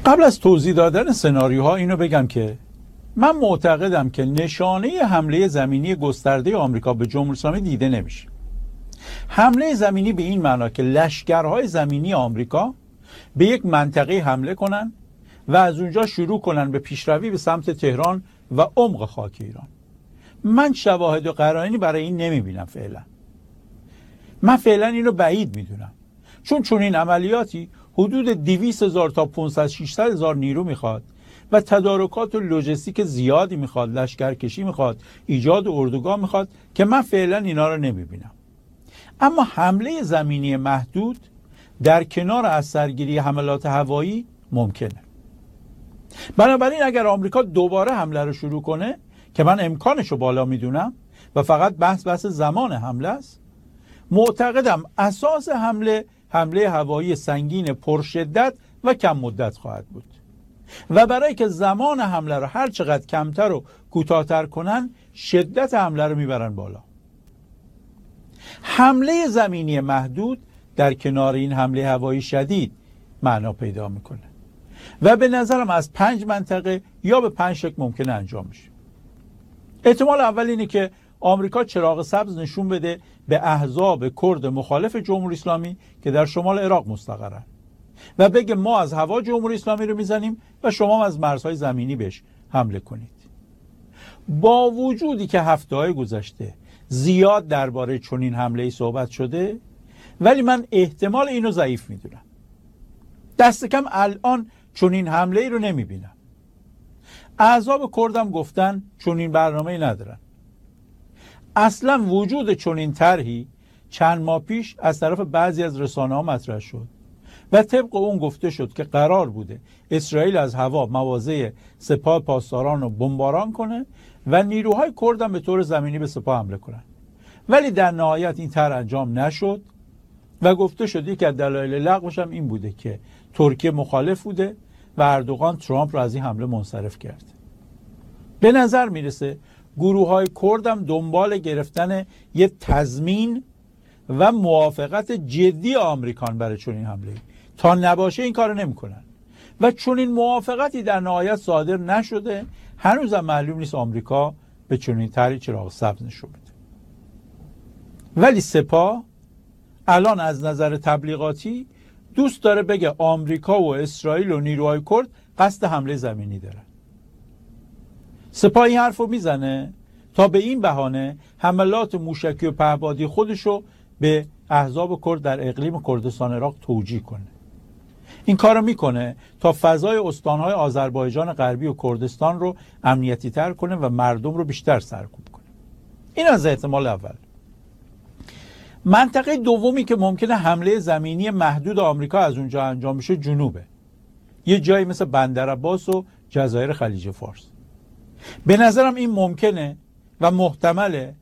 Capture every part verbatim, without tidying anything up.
قبل از توضیح دادن سناریوها اینو بگم که من معتقدم که نشانه حمله زمینی گسترده آمریکا به جمهوری اسلامی دیده نمیشه. حمله زمینی به این معنا که لشکرهای زمینی آمریکا به یک منطقه حمله کنن و از اونجا شروع کنن به پیشروی به سمت تهران و عمق خاک ایران. من شواهد و قرائنی برای این نمیبینم فعلا. من فعلا اینو بعید میدونم، چون چون این عملیاتی حدود دویست هزار تا پانصد ششصد هزار نیرو میخواد و تدارکات و لوجستیک زیادی میخواد، لشکرکشی میخواد، ایجاد اردوگاه میخواد که من فعلا اینا رو نمیبینم. اما حمله زمینی محدود در کنار از سرگیری حملات هوایی ممکنه. بنابراین اگر آمریکا دوباره حمله رو شروع کنه که من امکانش رو بالا میدونم و فقط بحث بحث زمان حمله است، معتقدم اساس حمله حمله هوایی سنگین پرشدت و کم مدت خواهد بود و برای که زمان حمله رو هر چقدر کمتر و کوتاه‌تر کنن شدت حمله رو میبرن بالا. حمله زمینی محدود در کنار این حمله هوایی شدید معنا پیدا میکنه و به نظرم از پنج منطقه یا به پنج شکل ممکنه انجام بشه. احتمال اول اینه که آمریکا چراغ سبز نشون بده به احزاب کرد مخالف جمهوری اسلامی که در شمال عراق مستقرن و بگه ما از هوا جمهوری اسلامی رو میزنیم و شما از مرزهای زمینی بهش حمله کنید. با وجودی که هفته‌های گذشته زیاد درباره چنین حمله‌ای صحبت شده، ولی من احتمال اینو ضعیف میدونم. دست کم الان چنین حمله‌ای رو نمیبینم. احزاب کردم گفتن چنین برنامه‌ای ندارن. اصلا وجود چنین طرحی چند ماه پیش از طرف بعضی از رسانه‌ها مطرح شد و طبق اون گفته شد که قرار بوده اسرائیل از هوا مواضع سپاه پاسداران رو بمباران کنه و نیروهای کرد هم به طور زمینی به سپاه حمله کنن، ولی در نهایت این طرح انجام نشد و گفته شد یک از دلایل لغوش هم این بوده که ترکیه مخالف بوده و اردوغان ترامپ رو از این حمله منصرف کرد. به نظر میرسه گروه های کرد هم دنبال گرفتن یه تضمین و موافقت جدی آمریکان برای چنین حمله، تا نباشه این کارو نمیکنن و چنین موافقتی در نهایت صادر نشده. هنوز هم معلوم نیست آمریکا به چنین طرحی چراغ سبز نشون بده. ولی سپاه الان از نظر تبلیغاتی دوست داره بگه آمریکا و اسرائیل و نیروهای کرد قصد حمله زمینی دارن. سپاه این حرف رو میزنه تا به این بهانه حملات موشکی و پهپادی خودشو به احزاب کرد در اقلیم کردستان عراق توجیه کنه. این کارو میکنه تا فضای استانهای آذربایجان غربی و کردستان رو امنیتی تر کنه و مردم رو بیشتر سرکوب کنه. این از احتمال اول. منطقه دومی که ممکنه حمله زمینی محدود آمریکا از اونجا انجام بشه جنوبه. یه جایی مثل بندرعباس و جزایر خلیج فارس. به نظرم این ممکنه و محتمله،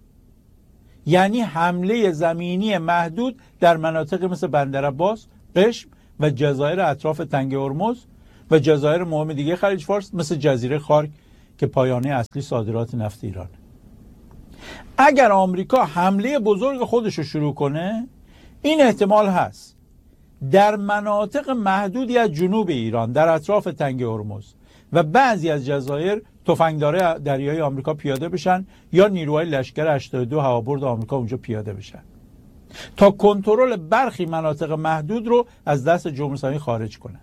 یعنی حمله زمینی محدود در مناطق مثل بندرعباس، قشم و جزایر اطراف تنگه هرمز و جزایر مهم دیگه خلیج فارس مثل جزیره خارک که پایانه اصلی صادرات نفت ایران. اگر آمریکا حمله بزرگ خودش رو شروع کنه، این احتمال هست در مناطق محدودی از جنوب ایران در اطراف تنگه هرمز و بعضی از جزایر تفنگدار دریایی آمریکا پیاده بشن یا نیروهای لشکر هشتاد و دو هوابرد آمریکا اونجا پیاده بشن تا کنترل برخی مناطق محدود رو از دست جمهوری اسلامی خارج کنن.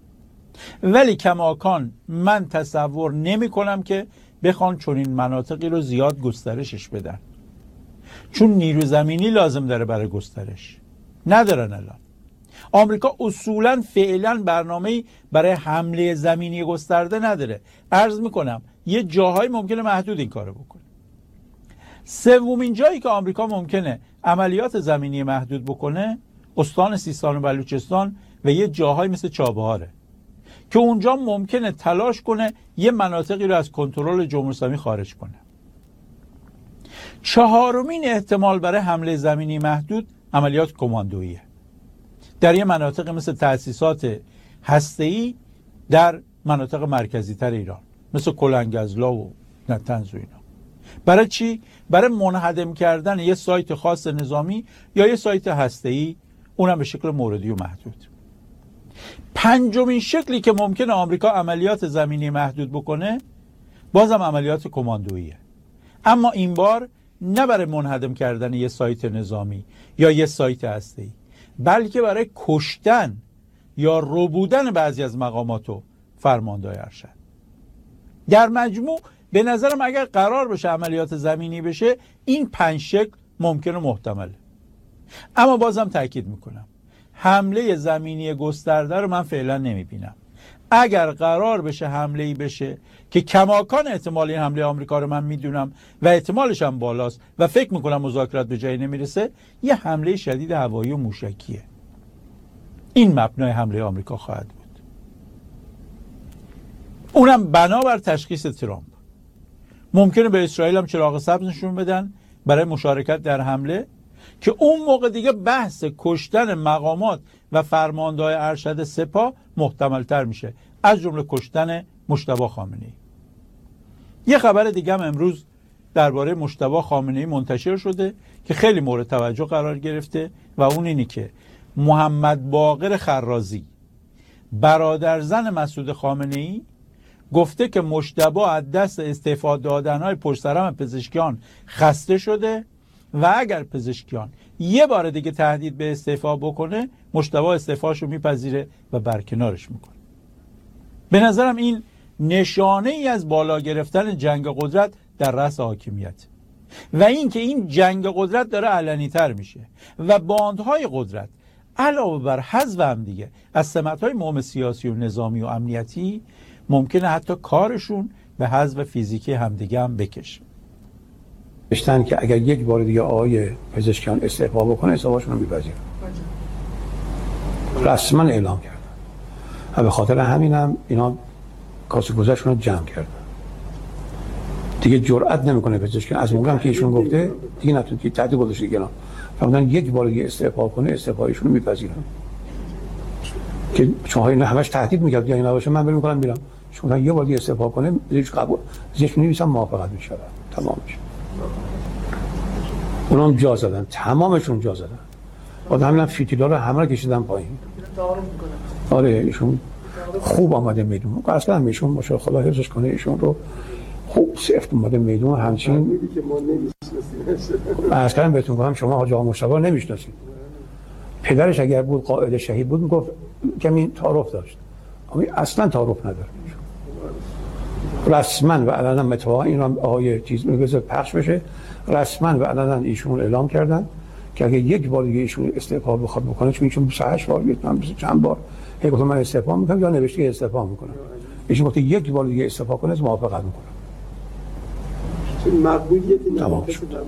ولی کماکان من تصور نمی کنم که بخوان چنین مناطقی رو زیاد گسترشش بدن، چون نیرو زمینی لازم داره برای گسترش. ندارن الان. آمریکا اصولا فعلا برنامه‌ای برای حمله زمینی گسترده نداره. عرض میکنم یه جاهای ممکنه محدود این کارو بکنه. سومین جایی که آمریکا ممکنه عملیات زمینی محدود بکنه استان سیستان و بلوچستان و یه جاهای مثل چابهاره که اونجا ممکنه تلاش کنه یه مناطقی رو از کنترل جمهوری اسلامی خارج کنه. چهارمین احتمال برای حمله زمینی محدود عملیات کماندوییه در یه مناطق مثل تأسیسات هسته‌ای در مناطق مرکزی تر ایران مثل کلنگزلا و نطنز و اینا. برای چی؟ برای منهدم کردن یه سایت خاص نظامی یا یه سایت هسته‌ای، اونم به شکل موردی و محدود. پنجمین شکلی که ممکنه آمریکا عملیات زمینی محدود بکنه بازم عملیات کماندوییه، اما این بار نه برای منهدم کردن یه سایت نظامی یا یه سایت هسته‌ای، بلکه برای کشتن یا ربودن بعضی از مقامات و فرماندهای ارشد. در مجموع به نظرم اگر قرار بشه عملیات زمینی بشه این پنج شکل ممکنه محتمله، اما بازم تاکید میکنم حمله زمینی گسترده رو من فعلا نمیبینم. اگر قرار بشه حمله ای بشه که کماکان احتمال این حمله آمریکا رو من میدونم و احتمالش هم بالاست و فکر میکنم مذاکرات به جایی نمیرسه، یه حمله شدید هوایی و موشکیه. این مبنای حمله آمریکا خواهد بود، اونم بنابر تشخیص ترامپ. ممکنه به اسرائیل هم چراغ سبز نشون بدن برای مشارکت در حمله که اون موقع دیگه بحث کشتن مقامات و فرماندهای ارشد سپاه محتمل تر میشه، از جمله کشتن مجتبی خامنه‌ای. یه خبر دیگه هم امروز درباره مجتبی خامنه‌ای منتشر شده که خیلی مورد توجه قرار گرفته و اون اینی که محمد باقر خرازی برادر زن مسعود خامنه‌ای گفته که مجتبی از دست استعفا دادن‌های پشت سر پزشکیان خسته شده و اگر پزشکیان یه بار دیگه تهدید به استعفا بکنه مجتبی استعفاشو میپذیره و برکنارش میکنه. به نظرم این نشانه ای از بالا گرفتن جنگ قدرت در رأس حاکمیت و این که این جنگ قدرت داره علنی تر میشه و باندهای قدرت علاوه بر حذف هم دیگه از سمت‌های مهم سیاسی و نظامی و امنیتی ممکنه حتی کارشون به حذف فیزیکی همدیگه هم بکشه. داشتن که اگر یک بار دیگه آقای پزشکیان استعفا بکنه استعفاشون رو میپذیرن. رسما اعلام کردن و به خاطر همینم اینا کاسه گذشتون رو جمع کردن. دیگه جرئت نمیکنه پزشکیان از موقعی که ایشون گفته دیگه نتونه تهدید گذاشته دیگه. فرمودن یک بار دیگه استعفا کنه استعفایشون رو میپذیرن. که چون اینا همش تهدید میکرد یا اینا باشه من برم میکنم میرم. چون یه بار دیگه استعفا کنه زیرش قبول زیرش می‌نویسم موافقت میشه. تمام میشه. اونم جا زدن، تمامشون جا زدن. بعد همین فیتیلا رو همه رو کشیدن پایین. آره ایشون خوب آمده میدون. اصلا ایشون ماشاءالله خدا حفظش کنه ایشون رو خوب سفت اومده میدون. همچین از کردم بهتون گفتم شما حاج آقا مصطفی نمیشناسید. پدرش اگر بود قائد شهید بود میگفت کمی تعارف داشت. اما اصلا تعارف نداره. رسما و علنا متوا این آقای چیز میگه پخش بشه. رسما و علنا ایشون اعلام کردن که اگه یک بار دیگه ایشون استعفا بخواد بکنه چون ایشون بیست و هشت بار گفتم چند بار هی گفتم من استعفا میکنم یا نوشته استعفا میکنم. ایشون گفت یک بار دیگه استعفا کنه از موافقت میکنم. چون مقبولیت تمام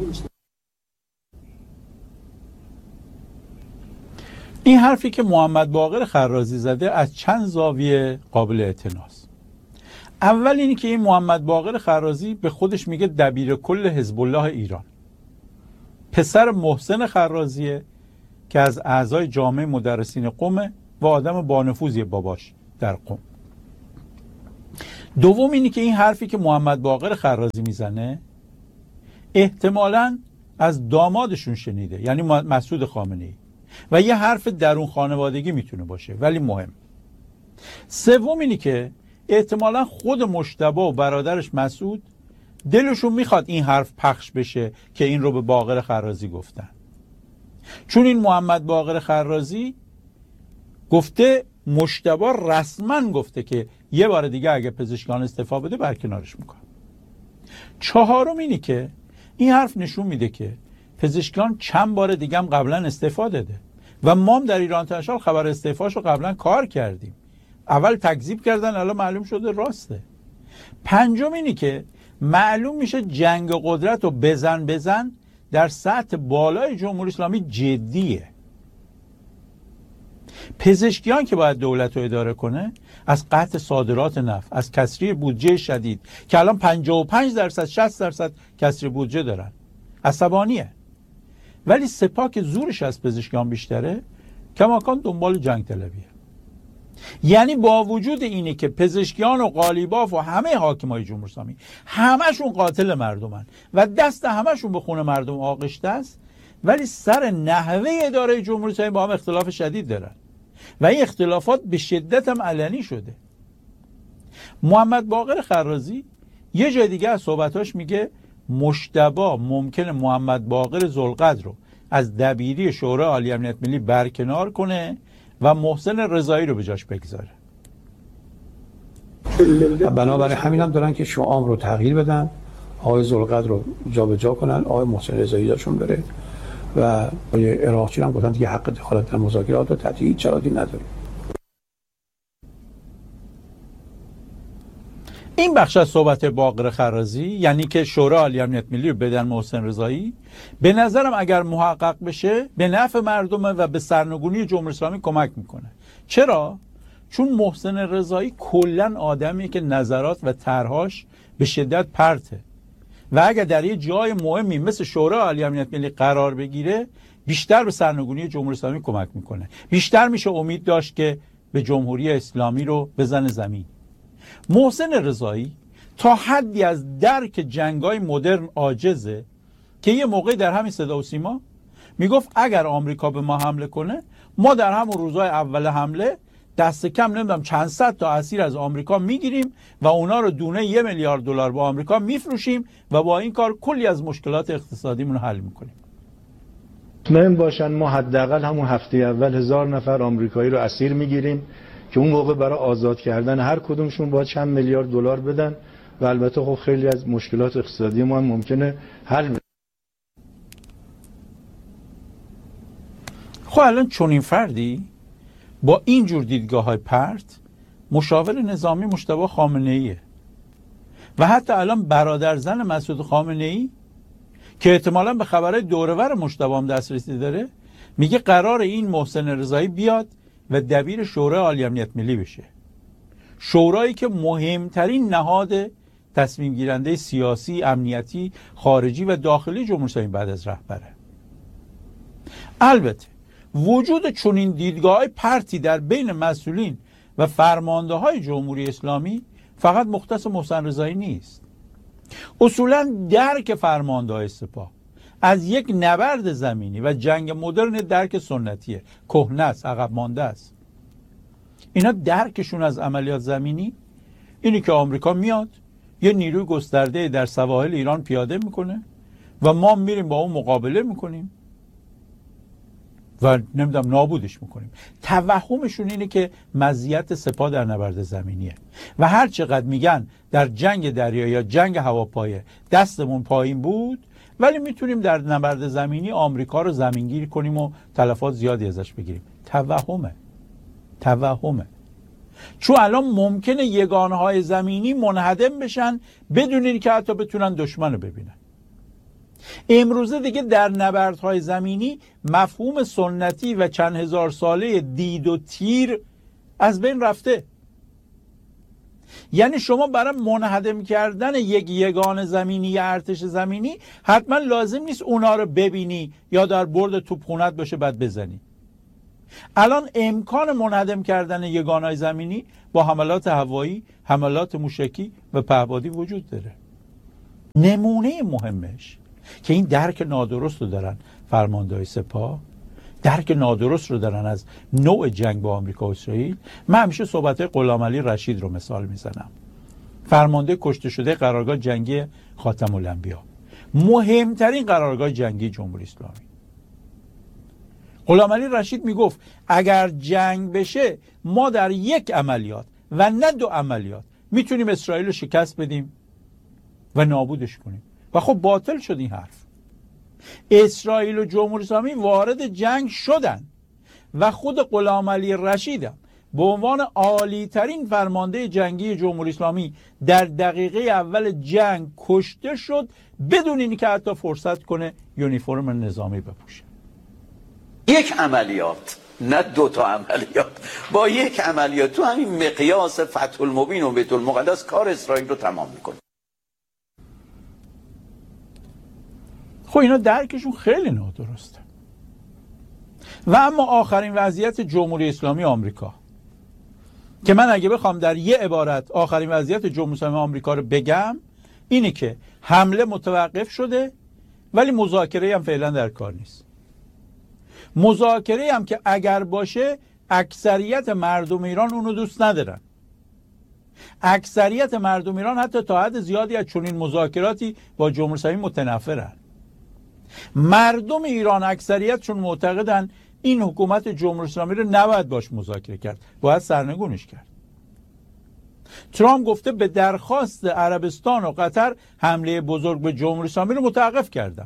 این حرفی که محمد باقر خرازی زده از چند زاویه قابل اعتناست. اول اینی که این محمد باقر خرازی به خودش میگه دبیر کل حزب الله ایران. پسر محسن خرازیه که از اعضای جامعه مدرسین قم و آدم بانفوذی باباش در قم. دوم اینی که این حرفی که محمد باقر خرازی میزنه احتمالاً از دامادشون شنیده، یعنی مسعود خامنه‌ای، و یه حرف درون خانوادگی میتونه باشه ولی مهم. سوم اینی که احتمالاً خود مجتبی و برادرش مسعود دلشون میخواد این حرف پخش بشه که این رو به باقر خرازی گفتن، چون این محمد باقر خرازی گفته مجتبی رسما گفته که یه بار دیگه اگه پزشکان استعفا بده برکنارش میکنه. چهارم اینی که این حرف نشون میده که پزشکان چند بار دیگه هم قبلا استعفا داده و ما هم در ایران اینترنشنال خبر استعفاشو قبلا کار کردیم. اول تکذیب کردن الان معلوم شده راسته. پنجم اینی که معلوم میشه جنگ قدرت و بزن بزن در سطح بالای جمهوری اسلامی جدیه. پزشکیان که باید دولت رو اداره کنه از قطع صادرات نفت، از کسری بودجه شدید که الان پنجاه و پنج درصد شصت درصد کسری بودجه دارن عصبانیه، ولی سپاه که زورش از پزشکیان بیشتره کماکان دنبال جنگ طلبیه. یعنی با وجود اینه که پزشکیان و قالیباف و همه حاکمای جمهوری اسلامی همشون قاتل مردمن و دست همشون به خون مردم آغشته است، ولی سر نحوه اداره جمهوری اسلامی با هم اختلاف شدید دارن. و این اختلافات به شدت هم علنی شده. محمد باقر خرازی یه جای دیگه از صحبتاش میگه مجتبی ممکنه محمد باقر ذوالقدر رو از دبیری شورای عالی امنیت ملی برکنار کنه و محسن رضایی رو به جاش بگذاره. بنابراین همین هم دارن که شعام رو تغییر بدن، آقای ذوالقدر رو جابجا کنن، آقای محسن رضایی جاشون بره و آقای عراقچی هم گفتن دیگه حق دخالت در مذاکرات رو تحت هیچ شرایطی نداریم. این بخش از صحبت باقر خرازی، یعنی که شورای عالی امنیت ملی رو بدن محسن رضایی، به نظرم اگر محقق بشه به نفع مردمه و به سرنگونی جمهوری اسلامی کمک میکنه. چرا؟ چون محسن رضایی کلا آدمیه که نظرات و طرحاش به شدت پرته و اگر در یه جای مهمی مثل شورای عالی امنیت ملی قرار بگیره بیشتر به سرنگونی جمهوری اسلامی کمک میکنه، بیشتر میشه امید داشت که به جمهوری اسلامی رو بزنه زمین. محسن رضایی تا حدی از درک جنگای مدرن عاجزه که یه موقعی در همین صدا و سیما میگفت اگر آمریکا به ما حمله کنه ما در همون روزهای اول حمله دست کم نمیدونم چند صد تا اسیر از آمریکا میگیریم و اونا رو دونه یه میلیارد دلار با آمریکا میفروشیم و با این کار کلی از مشکلات اقتصادیمون رو حل میکنیم. مطمئن باشن ما حداقل همون هفته اول هزار نفر آمریکایی رو اسیر میگیریم که اون موقع برای آزاد کردن هر کدومشون باید چند میلیارد دلار بدن و البته خب خیلی از مشکلات اقتصادی ما هم ممکنه حل بشه. خب الان چون این فردی با این جور دیدگاه های پرت مشاور نظامی مجتبی خامنه‌ایه و حتی الان برادر زن مسعود خامنه‌ای که احتمالاً به خبرهای دورور مجتبی هم دسترسی داره میگه قرار این محسن رضایی بیاد و دبیر شورای عالی امنیت ملی بشه، شورایی که مهمترین نهاد تصمیم گیرنده سیاسی، امنیتی، خارجی و داخلی جمهوری اسلامی بعد از رهبره. البته وجود چنین دیدگاه‌های پرتی در بین مسئولین و فرمانده‌های جمهوری اسلامی فقط مختص محسن رضایی نیست. اصولاً درک فرمانده‌های سپاه از یک نبرد زمینی و جنگ مدرن درک سنتیه، کهنه است، عقب مانده است. اینا درکشون از عملیات زمینی اینی که آمریکا میاد یه نیروی گسترده در سواحل ایران پیاده میکنه و ما میریم با اون مقابله میکنیم و نمیدونم نابودش میکنیم. توهمشون اینه که مزیت سپاه در نبرد زمینیه و هر چقدر میگن در جنگ دریایی یا جنگ هواپایه دستمون پایین بود ولی میتونیم در نبرد زمینی آمریکا رو زمینگیر کنیم و تلفات زیادی ازش بگیریم. توهمه توهمه چون الان ممکنه یگانه های زمینی منهدم بشن بدون اینکه حتی بتونن دشمن رو ببینن. امروزه دیگه در نبردهای زمینی مفهوم سنتی و چند هزار ساله دید و تیر از بین رفته. یعنی شما برای منهدم کردن یک یگان زمینی یا ارتش زمینی حتما لازم نیست اونا رو ببینی یا در برد توپخونت باشه بعد بزنی. الان امکان منهدم کردن یگانهای زمینی با حملات هوایی، حملات موشکی و پهپادی وجود داره. نمونه مهمش که این درک نادرست رو دارن فرمانده‌های سپاه، درک نادرست رو دارن از نوع جنگ با آمریکا و اسرائیل. من همیشه صحبت غلامعلی رشید رو مثال میزنم، فرمانده کشته شده قرارگاه جنگی خاتم الانبیا، مهمترین قرارگاه جنگی جمهوری اسلامی. غلامعلی رشید میگفت اگر جنگ بشه ما در یک عملیات و نه دو عملیات میتونیم اسرائیل رو شکست بدیم و نابودش کنیم و خب باطل شد این حرف. اسرائیل و جمهوری اسلامی وارد جنگ شدن و خود غلامعلی رشید هم به عنوان عالی ترین فرمانده جنگی جمهوری اسلامی در دقیقه اول جنگ کشته شد بدون اینکه حتی فرصت کنه یونیفرم نظامی بپوشه. یک عملیات نه دو تا عملیات، با یک عملیات تو همین مقیاس فتح المبین و بیت المقدس کار اسرائیل رو تمام میکنه. خب اینا درکشون خیلی نادرسته. و اما آخرین وضعیت جمهوری اسلامی آمریکا که من اگه بخوام در یه عبارت آخرین وضعیت جمهوری اسلامی آمریکا رو بگم اینه که حمله متوقف شده ولی مذاکره هم فعلا در کار نیست. مذاکره هم که اگر باشه اکثریت مردم ایران اونو دوست ندارن. اکثریت مردم ایران حتی تا حد زیادی از چنین مذاکراتی با جمهوری اسلامی متنفرن. مردم ایران اکثریتشون معتقدن این حکومت جمهوری اسلامی رو نباید باش مذاکره کرد، باید سرنگونش کرد. ترامپ گفته به درخواست عربستان و قطر حمله بزرگ به جمهوری اسلامی رو متوقف کردم.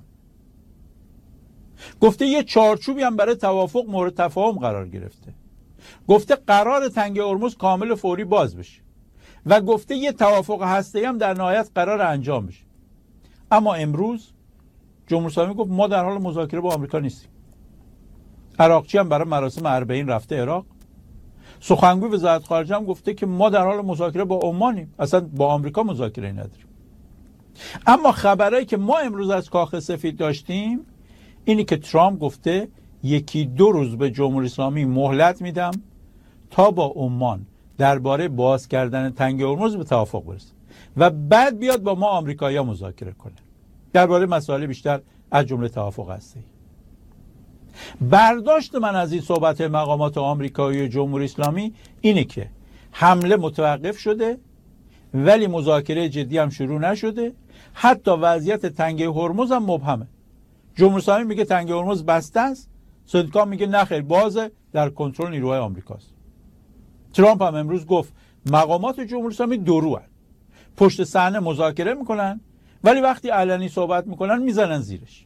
گفته یه چارچوبی هم برای توافق مورد تفاهم قرار گرفته. گفته قرار تنگه هرمز کامل فوری باز بشه و گفته یه توافق هسته‌ای هم در نهایت قرار انجام بشه. اما امروز جمهوری اسلامی گفت ما در حال مذاکره با آمریکا نیستیم. عراقچی هم برای مراسم اربعین رفته عراق. سخنگوی وزارت خارجه هم گفته که ما در حال مذاکره با عمانیم، اصلا با آمریکا مذاکره نداریم. اما خبرایی که ما امروز از کاخ سفید داشتیم اینی که ترامپ گفته یکی دو روز به جمهوری اسلامی مهلت میدم تا با عمان درباره باز کردن تنگه هرمز به توافق برسه و بعد بیاد با ما آمریکایی‌ها مذاکره کنه درباره مسائل بیشتر از جمله توافق هسته‌ای. برداشت من از این صحبت مقامات آمریکایی و جمهوری اسلامی اینه که حمله متوقف شده ولی مذاکره جدی هم شروع نشده. حتی وضعیت تنگه هرمز هم مبهمه. جمهوری اسلامی میگه تنگه هرمز بسته است، صدقان میگه نخیر بازه، در کنترل نیروهای آمریکاست. ترامپ هم امروز گفت مقامات جمهوری اسلامی دروغن، پشت صحنه مذاکره میکنن ولی وقتی علنی صحبت میکنن میزنن زیرش.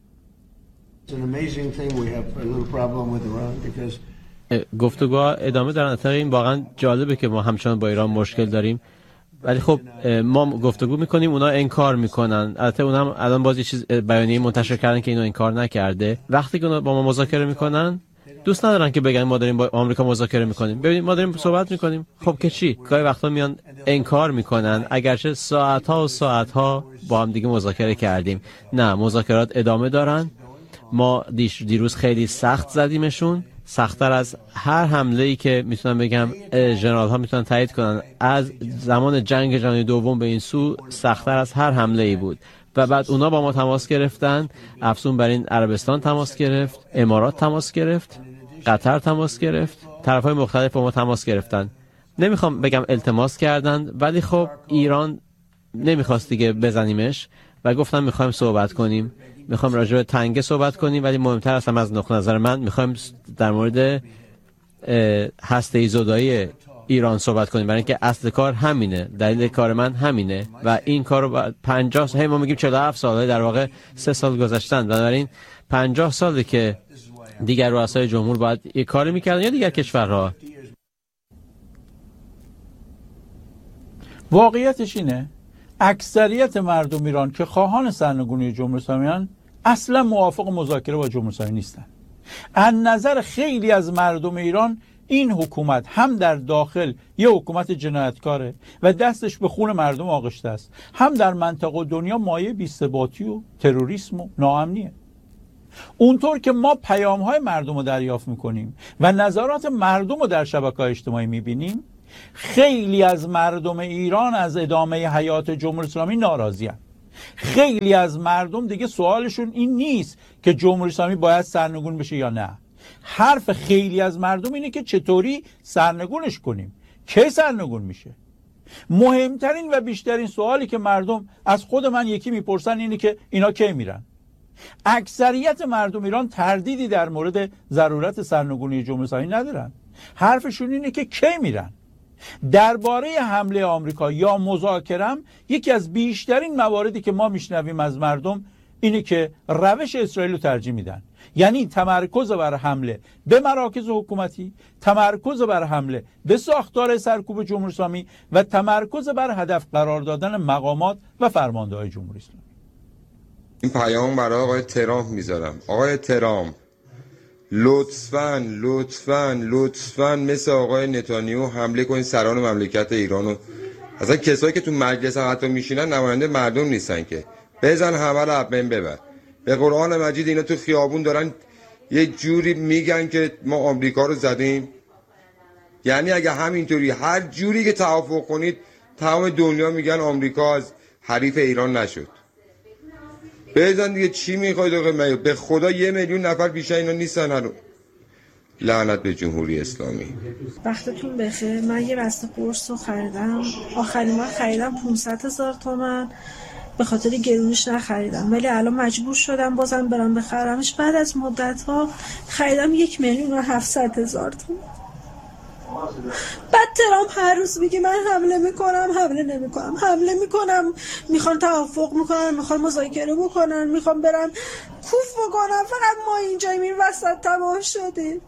گفتگو ادامه دارن. اصلا این واقعا جالبه که ما همچنان با ایران مشکل داریم ولی خب ما گفتگو میکنیم اونا انکار میکنن. البته اونا هم الان باز یه چیز بیانیه منتشر کردن که اینو انکار نکرده. وقتی که اونا با ما مذاکره میکنن دوست ندارن که بگن ما داریم با آمریکا مذاکره میکنیم. ببینید ما داریم صحبت میکنیم، خب که چی؟ گاهی وقتا میان انکار میکنن اگرچه ساعتها و ساعتها با هم دیگه مذاکره کردیم. نه، مذاکرات ادامه دارن. ما دیروز خیلی سخت زدیمشون، سخت‌تر از هر حمله‌ای که میتونم بگم ژنرال ها میتونن تایید کنن از زمان جنگ جهانی دوم به این سو سخت‌تر از هر حمله‌ای بود. و بعد اونا با ما تماس گرفتن، افزون بر این عربستان تماس گرفت، امارات تماس گرفت، قطر تماس گرفت، طرف‌های مختلف با ما تماس گرفتن. نمیخوام بگم التماس کردن ولی خب ایران نمیخواست دیگه بزنیمش و گفتم میخوایم صحبت کنیم، میخوایم راجع به تنگه صحبت کنیم ولی مهمتر اصلا از نقطه نظر من میخوایم در مورد هسته‌ای زدایی ایران صحبت کنیم، برای اینکه اصل کار همینه، دلیل کار من همینه و این کار رو پنجاه سال، ما میگیم چهل و هفت ساله، در واقع سه سال گذشتن، بنابراین پنجاه ساله که دیگر رؤسای جمهور باید یک کاری میکردن یا دیگر کشورها. واقعیتش اینه اکثریت مردم ایران که خواهان سرنگونی جمهوری اسلامی اصلا موافق مذاکره با جمهوری اسلامی نیستن. از نظر خیلی از مردم ایران این حکومت هم در داخل یه حکومت جنایتکاره و دستش به خون مردم آغشته است، هم در منطقه و دنیا مایه بی‌ثباتی و تروریسم و ناامنیه. اونطور که ما پیام‌های مردم رو دریافت می‌کنیم و نظرات مردم رو در شبکه‌های اجتماعی می‌بینیم، خیلی از مردم ایران از ادامه حیات جمهوری اسلامی ناراضی‌اند. خیلی از مردم دیگه سوالشون این نیست که جمهوری اسلامی باید سرنگون بشه یا نه. حرف خیلی از مردم اینه که چطوری سرنگونش کنیم، کی سرنگون میشه. مهمترین و بیشترین سوالی که مردم از خود من یکی میپرسن اینه که اینا کی میرن. اکثریت مردم ایران تردیدی در مورد ضرورت سرنگونی جمهوری اسلامی ندارن. حرفشون اینه که کی میرن. درباره حمله آمریکا یا مذاکره یکی از بیشترین مواردی که ما میشنویم از مردم اینه که روش اسرائیل رو ترجیح میدن، یعنی تمرکز بر حمله به مراکز حکومتی، تمرکز بر حمله به ساختار سرکوب جمهوری اسلامی و تمرکز بر هدف قرار دادن مقامات و فرمانده‌های جمهوری اسلامی. این پیام برای آقای ترامپ میذارم. آقای ترامپ لطفاً لطفاً لطفاً مثل آقای نتانیاهو حمله کنید سران مملکت ایرانو. اصلا کسایی که تو مجلس هم حتی میشینن نماینده مردم نیستن که. بزن همه رو اپن ببر. به قرآن مجید اینا تو خیابون دارن یه جوری میگن که ما آمریکا رو زدیم. یعنی اگه همینطوری هر جوری که توافق کنید تمام دنیا میگن آمریکا از حریف ایران نشد. بزن دیگه، چی میخواید آقا؟ به خدا یه میلیون نفر بیشتر اینا نیستن هنوز. لعنت به جمهوری اسلامی. وقتتون بخیر. من یه بسته قرص رو خریدم، آخرین بار خریدم پانصد هزار تومان، به خاطر گرونش نخریدم، ولی الان مجبور شدم بازم برم بخرمش. بعد از مدت ها خریدم یک میلیون و هفتصد هزار تومان. بعد ترامپ هر روز میگه من حمله میکنم، حمله نمیکنم، حمله میکنم، میخوان توافق میکنن، میخوان مذاکره بکنن، میخوان برن کوف بکنن، فقط ما اینجاییم این وسط تباه شدیم.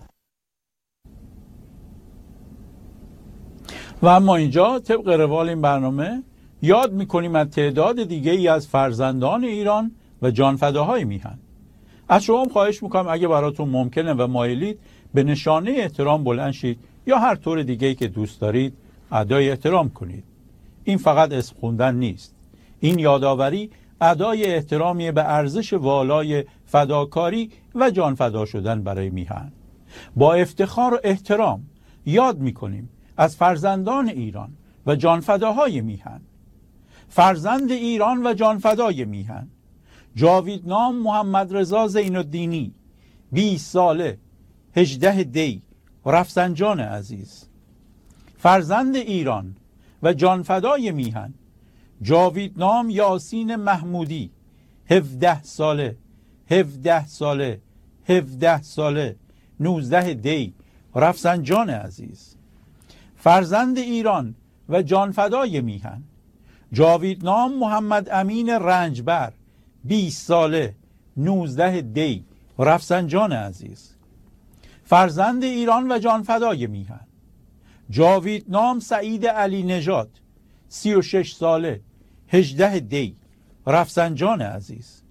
و اما اینجا طبق روال این برنامه یاد میکنیم از تعداد دیگه ای از فرزندان ایران و جانفداهای میهن. از شما هم خواهش میکنم اگه براتون ممکنه و مایلید به نشانه احترام بلند شید یا هر طور دیگه‌ای که دوست دارید ادای احترام کنید. این فقط اسم خوندن نیست. این یادآوری ادای احترامی به ارزش والای فداکاری و جان فدا شدن برای میهن. با افتخار و احترام یاد میکنیم از فرزندان ایران و جانفداهای میهن. فرزند ایران و جانفدای میهن جاویدنام محمد رضا زین‌الدینی، بیست ساله، هجده دی، رفسنجان عزیز. فرزند ایران و جانفدای میهن جاویدنام یاسین محمودی، هفده ساله، هفده ساله، هفده ساله، نوزده دی، رفسنجان عزیز. فرزند ایران و جانفدای میهن جاویدنام محمد امین رنجبر، بیست ساله، نوزده دی، رفسنجان عزیز. فرزند ایران و جانفدای میهن جاویدنام سعید علی نژاد، سی و شش ساله، هجده دی، رفسنجان عزیز.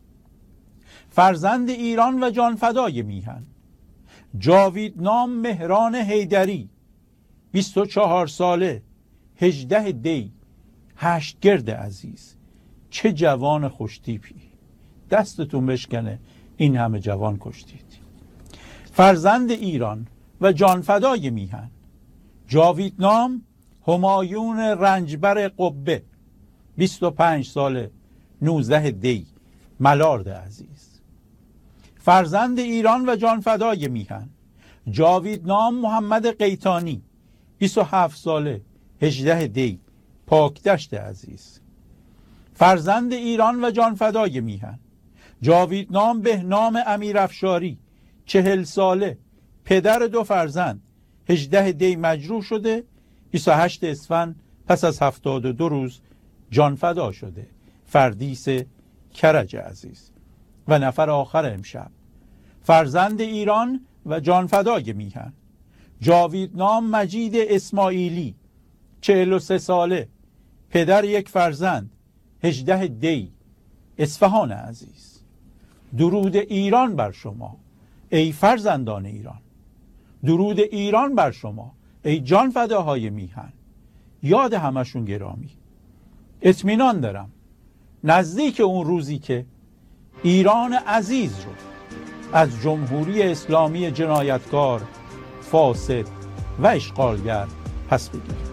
فرزند ایران و جانفدای میهن جاویدنام مهران حیدری، بیست و چهار ساله، هجده دی، هشتگرد عزیز. چه جوان خوشتیپی، دستتون بشکنه این همه جوان کشتید. فرزند ایران و جانفدای میهن جاویدنام همایون رنجبر قبه، بیست و پنج ساله، نوزده دی، ملارد عزیز. فرزند ایران و جانفدای میهن جاویدنام محمد قیتانی، بیست و هفت ساله، هجده دی، پاکدشت عزیز. فرزند ایران و جانفدای میهن جاویدنام بهنام امیرافشاری، چهل ساله، پدر دو فرزند، هجده دی مجروح شده، بیست و هشت اسفند پس از هفتاد و دو روز جانفدا شده. فردیس کرج عزیز. و نفر آخر امشب فرزند ایران و جانفدای میهن جاویدنام مجید اسماعیلی، چهل و سه ساله، پدر یک فرزند، هجده دی، اصفهان عزیز. درود ایران بر شما ای فرزندان ایران، درود ایران بر شما ای جانفداهای میهن. یاد همشون گرامی. اطمینان دارم نزدیک اون روزی که ایران عزیز رو از جمهوری اسلامی جنایتکار، فاسد و اشغالگر پس بگیریم.